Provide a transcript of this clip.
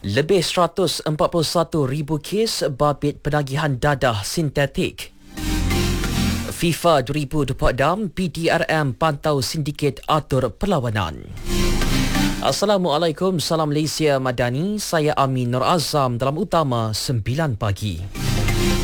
Lebih 141,000 kes babit penagihan dadah sintetik. FIFA 2026 PDRM pantau sindiket atur perlawanan. Assalamualaikum, salam Malaysia Madani. Saya Amin Nur Azam dalam utama 9 pagi.